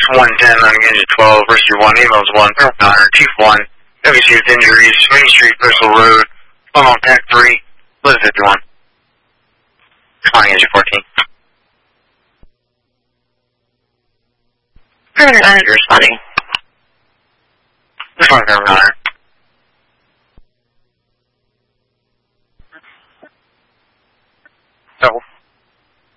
110 on engine 12, Rescue 1, emails 1, Honor, Chief 1, WC with injuries, Main Street, Bristol Road, phone on Pack 3, Liz 51. Responding engine 14. Perimeter 9 is responding. Responding Perimeter 9.